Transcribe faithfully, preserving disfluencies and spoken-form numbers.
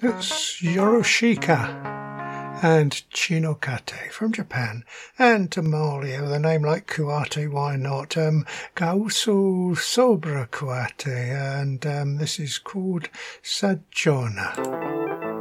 It's Yoroshika and Chinokate from Japan, and Tamale with a name like Kuate, why not? Um, Kausu Sobra Kuate, and um, this is called Sajona.